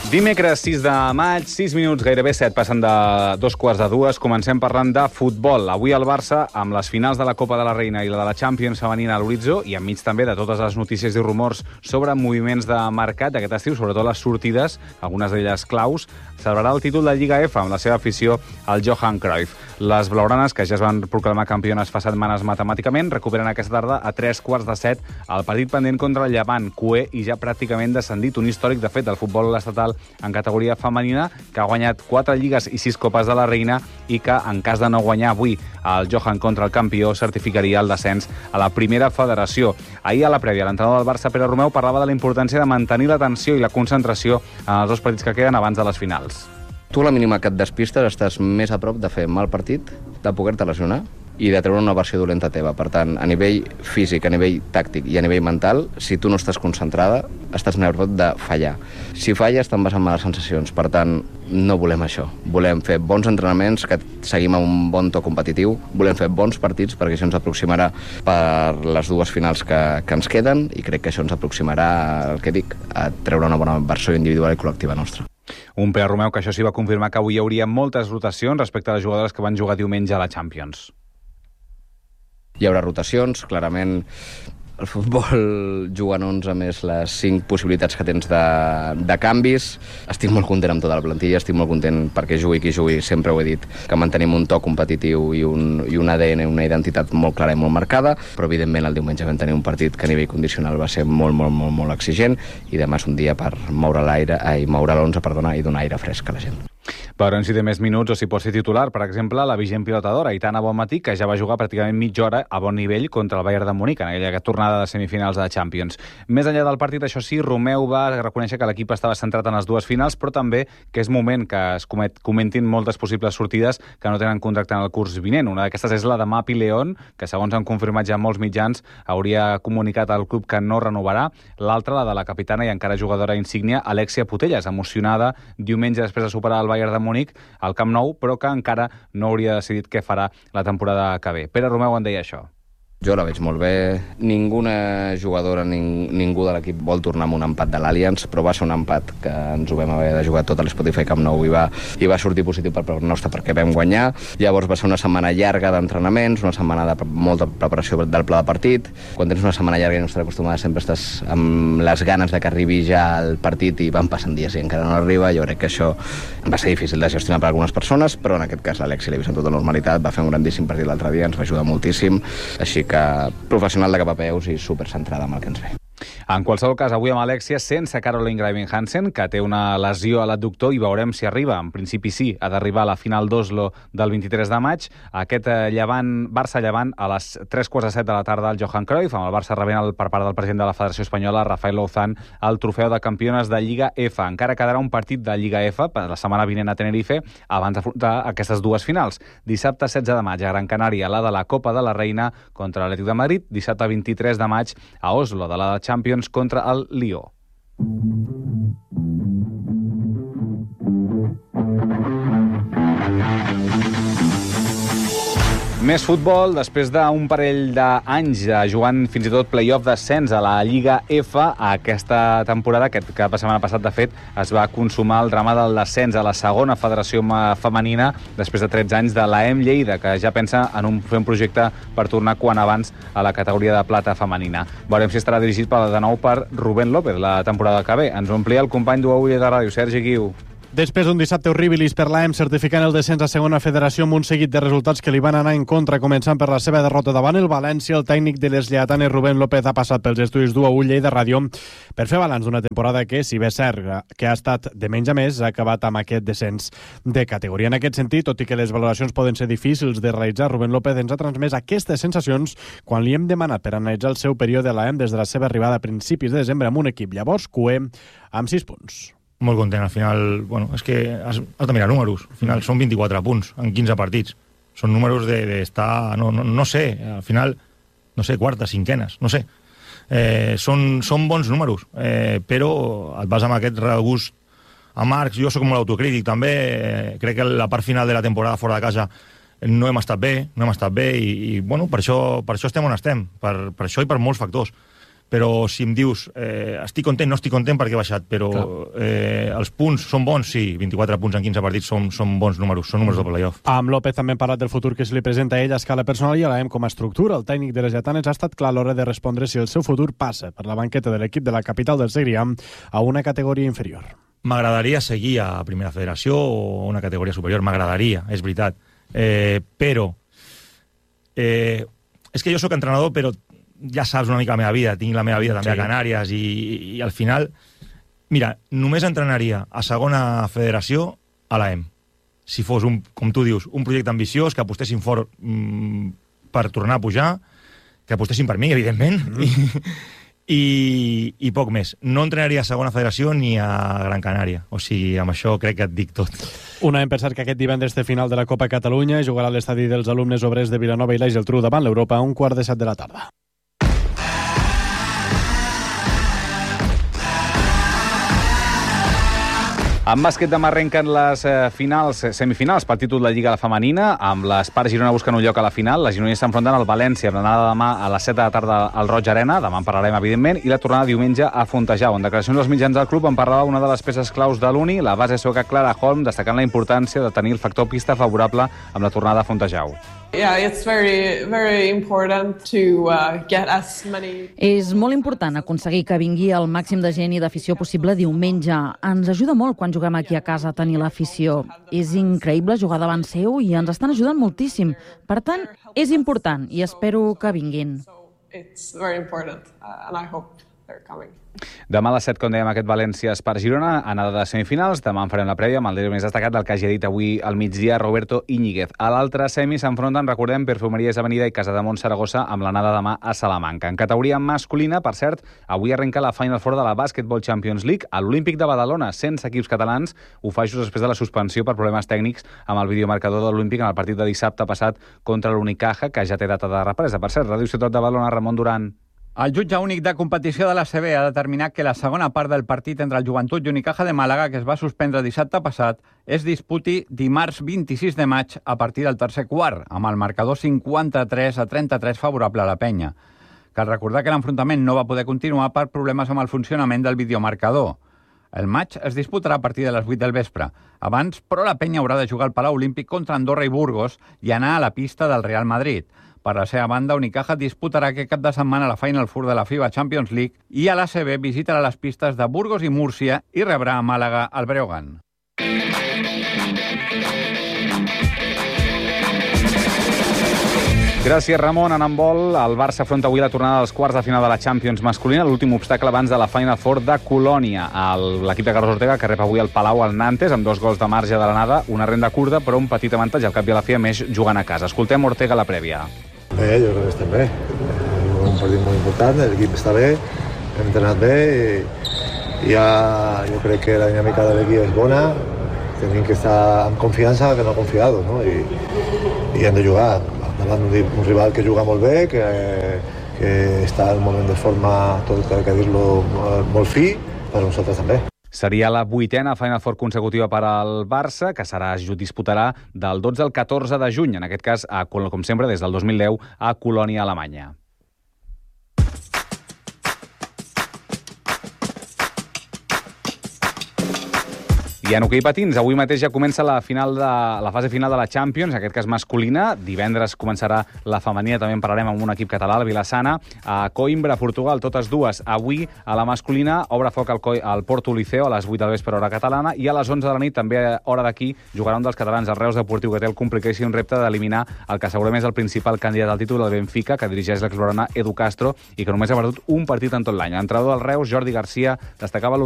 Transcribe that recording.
Dimecres 6 de maig, 6 minuts, gairebé 7, passen de 2:45. Comencem parlant de futbol. Avui el Barça, amb les finals de la Copa de la Reina i la de la Champions femenina a l'horitzó, i enmig també de totes les notícies i rumors sobre moviments de mercat d'aquest estiu, sobretot les sortides, algunes d'elles claus, celebrarà el títol de Lliga F amb la seva afició al Johan Cruyff. Les blaugranes, que ja es van proclamar campiones fa setmanes matemàticament, recuperen aquesta tarda a 3:15 el partit pendent contra el Llevant, cuer i ja pràcticament descendit, un històric de fet del futbol estatal en categoria femenina, que ha guanyat 4 lligues i 6 copes de la Reina i que, en cas de no guanyar avui el Johan contra el campió, certificaria el descens a la primera federació. Ahir, a la prèvia, l'entrenador del Barça, Pere Romeu, parlava de la importància de mantenir l'atenció i la concentració en els dos partits que queden abans de les finals. Tu, a la mínima que et despistes, estàs més a prop de fer mal partit, de poder-te lesionar i de treure una versió dolenta teva. Per tant, a nivell físic, a nivell tàctic i a nivell mental, si tu no estàs concentrada, estàs més a prop de fallar. Si falles, te'n vas amb males sensacions. Per tant, no volem això. Volem fer bons entrenaments, que seguim amb un bon to competitiu. Volem fer bons partits, perquè això ens aproximarà per les dues finals que ens queden, i crec que això ens aproximarà, el que dic, a treure una bona versió individual i col·lectiva nostra. Un Pere Romeu que això sí va confirmar que avui hi hauria moltes rotacions respecte a les jugadores que van jugar diumenge a la Champions. Hi haurà rotacions, clarament el futbol juguen 11 més les 5 possibilitats que tens de canvis. Estic molt content amb tota la plantilla, estic molt content perquè jugui qui jugui, sempre ho he dit, que mantenim un to competitiu i un ADN, una identitat molt clara i molt marcada, però evidentment el diumenge vam tenir un partit que a nivell condicional va ser molt exigent, i demà és un dia per moure l'11 i donar aire fresc a la gent. Veurem si té més minuts o si pot ser titular. Per exemple, la vigent pilotadora Aitana Bonmatí, que ja va jugar pràcticament mitja hora a bon nivell contra el Bayern de Múnich en aquella tornada de semifinals de Champions. Més enllà del partit, això sí, Romeu va reconèixer que l'equip estava centrat en les dues finals, però també que és moment que es comentin moltes possibles sortides que no tenen contracte en el curs vinent. Una d'aquestes és la de Mapi León, que segons han confirmat ja molts mitjans, hauria comunicat al club que no renovarà. L'altra, la de la capitana i encara jugadora insígnia, Alexia Putellas, emocionada diumenge després de superar el Bayern de Múnich al Camp Nou, però que encara no hauria decidit què farà la temporada que ve. Pere Romeu en deia això. Jo la veig molt bé. Ninguna jugadora, ningú de l'equip vol tornar amb un empat de l'Allianz, però va ser un empat que ens ho vam haver de jugar tot a l'Spotify Camp Nou i va sortir positiu per part nostra perquè vam guanyar. Llavors va ser una setmana llarga d'entrenaments, una setmana de molta preparació del pla de partit. Quan tens una setmana llarga i no estàs acostumada, sempre estàs amb les ganes de que arribi ja el partit i van passant dies i encara no arriba. Jo crec que això va ser difícil de gestionar per algunes persones, però en aquest cas l'Alexi l'he vist amb tota normalitat, va fer un grandíssim partit l'altre dia, ens va ajudar moltíssim, així que professional de cap a peus i supercentrada amb el que ens ve. En qualsevol cas, avui amb Alexia, sense Caroline Greiben-Hansen, que té una lesió a l'adductor, i veurem si arriba. En principi sí, ha d'arribar a la final d'Oslo del 23 de maig. Aquest Barça-Llevant a les 3:15 de la tarda al Johan Cruyff, amb el Barça rebent per part del president de la Federació Espanyola, Rafael Louzán, el trofeu de campiones de Lliga F. Encara quedarà un partit de Lliga F per la setmana vinent a Tenerife abans d'afrontar aquestes dues finals. Dissabte 16 de maig a Gran Canària, la de la Copa de la Reina contra l'Atlètic de Madrid. Dissabte 23 de maig a Oslo, de la Champions contra el Lió. Més futbol, després d'un parell d'anys jugant fins i tot play-off d'ascens a la Lliga F, aquesta temporada, aquest cap de setmana passat, de fet, es va consumar el drama del descens a la segona federació femenina després de 13 anys de l'AEM Lleida, que ja pensa en fer un projecte per tornar quan abans a la categoria de plata femenina. Veurem si estarà dirigit de nou per Rubén López la temporada que ve. Ens ho amplia el company d'UAU de Ràdio, Sergi Guiu. Després d'un dissabte horribilis per l'AEM certificant el descens a segona federació amb un seguit de resultats que li van anar en contra, començant per la seva derrota davant el València, el tècnic de les lleatanes Rubén López ha passat pels estudis d'UAU Lleida Ràdio per fer balanç d'una temporada que, si bé és cert que ha estat de menys a més, ha acabat amb aquest descens de categoria. En aquest sentit, tot i que les valoracions poden ser difícils de realitzar, Rubén López ens ha transmès aquestes sensacions quan li hem demanat per analitzar el seu període a l'AEM des de la seva arribada a principis de desembre amb un equip llavors cuer amb 6 punts. Molt content, al final, és que has de mirar números, al final són 24 punts en 15 partits, són números d'estar, no sé, al final, no sé, quartes, cinquenes, no sé, són bons números, però et vas amb aquest regust amarg. Jo soc molt autocrític també, crec que la part final de la temporada fora de casa no hem estat bé i bueno, per això estem on estem, per això i per molts factors. però si em dius estic content, no estic content perquè he baixat, però els punts són bons, sí, 24 punts en 15 partits són bons números, són números de playoff. Amb López també hem parlat del futur que se li presenta a ell a escala personal i a l'AEM com a estructura. El tècnic de les Llatanes ha estat clar a l'hora de respondre si el seu futur passa per la banqueta de l'equip de la capital del Segrià a una categoria inferior. M'agradaria seguir a Primera Federació o a una categoria superior, m'agradaria, és veritat. Però és que jo sóc entrenador, però ja saps una mica la meva vida, tinc la meva vida també a Canàries i al final, mira, només entrenaria a segona federació a l'AEM. Si fos, com tu dius, un projecte ambiciós, que apostessin fort per tornar a pujar, que apostessin per mi, evidentment, i poc més. No entrenaria a segona federació ni a Gran Canària. O sigui, amb això crec que et dic tot. Hem pensat que aquest divendres té final de la Copa Catalunya i jugarà a l'estadi dels alumnes obrers de Vilanova i la Geltrú davant l'Europa a 7:15 de la tarda. En bàsquet demà arrenquen les semifinals per títol de Lliga femenina, amb l'Espar Girona buscant un lloc a la final. Les gironines s'enfronten al València, amb l'anada demà a les 7 de la tarda al Roig Arena, demà en parlarem, evidentment, i la tornada diumenge a Fontejau. En declaracions als mitjans del club en parlava una de les peces claus de l'Uni, la base sueca Clara Holm, destacant la importància de tenir el factor pista favorable amb la tornada a Fontejau. És molt important aconseguir que vingui el màxim de gent i d'afició possible diumenge. Ens ajuda molt quan juguem aquí a casa a tenir l'afició. És increïble jugar davant seu i ens estan ajudant moltíssim. Per tant, és important i espero que vinguin. Demà a les 7, com dèiem, aquest València-Espar Girona, anada de semifinals. Demà en farem la prèvia amb el més destacat del que hagi dit avui al migdia Roberto Íñiguez. A l'altre semi s'enfronten, recordem, Perfumeries Avenida i Casademont Saragossa amb l'anada demà a Salamanca. En categoria masculina, per cert, avui arrenca la Final Four de la Basketball Champions League a l'Olímpic de Badalona, sense equips catalans. Ho fa just després de la suspensió per problemes tècnics amb el videomarcador de l'Olímpic en el partit de dissabte passat contra l'Unicaja, que ja té data de represa. Per cert, Ràdio Ciutat de Badalona, Ramon Duran. El jutge únic de competició de l'ACB ha determinat que la segona part del partit entre el Joventut i Unicaja de Màlaga, que es va suspendre dissabte passat, es disputi dimarts 26 de maig a partir del tercer quart, amb el marcador 53-33 favorable a la penya. Cal recordar que l'enfrontament no va poder continuar per problemes amb el funcionament del videomarcador. El maig es disputarà a partir de les 8 del vespre. Abans, però, la penya haurà de jugar al Palau Olímpic contra Andorra i Burgos i anar a la pista del Real Madrid. Per la seva banda, Unicaja disputarà aquest cap de setmana la Final Four de la FIBA Champions League i a l'ACB visitarà les pistes de Burgos i Múrcia i rebrà a Màlaga el Breogán. Gràcies, Ramon. En handbol, el Barça afronta avui la tornada dels quarts de final de la Champions masculina, l'últim obstacle abans de la Final Four de Colònia. L'equip de Carlos Ortega, que rep avui el Palau al Nantes, amb 2 gols de marge de l'anada, una renda curta, però un petit avantatge al cap i a la fi, a més, jugant a casa. Escoltem Ortega a la prèvia. Bé, jo crec que estem bé. Un partit molt important, l'equip està bé, hem entrenat bé i ja jo crec que la dinàmica de l'equip és bona, tenim que estar amb confiança que no confiados, no? I hem de jugar davant d'un rival que juga molt bé, que està en un moment de forma, tot el que dir-lo, molt fi, per nosaltres també. Seria la 8a Final Four consecutiva per al Barça, que disputarà del 12 al 14 de juny, en aquest cas, com sempre, des del 2010, a Colònia, Alemanya. I en hoquei patins, avui mateix ja comença la fase final de la Champions, en aquest cas masculina. Divendres començarà la femenina, també en parlarem amb un equip català, el Vilassana, a Coimbra, Portugal, totes dues. Avui, a la masculina, obre foc al Porto Liceo a les 8 del vespre, hora catalana, i a les 11 de la nit, també hora d'aquí, jugarà un dels catalans, el Reus Deportiu, que té el complicació i un repte d'eliminar el que segurament és el principal candidat al títol, el Benfica, que dirigeix l'exblaugrana Edu Castro, i que només ha perdut un partit en tot l'any. L'entrenador del Reus, Jordi Garcia, destacava